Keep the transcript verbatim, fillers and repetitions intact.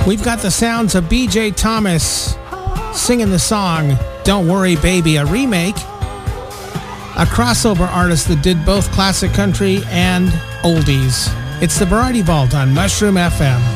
We've got the sounds of B J Thomas singing the song Don't Worry Baby, a remake. A crossover artist that did both classic country and oldies. It's the Variety Vault on Mushroom F M.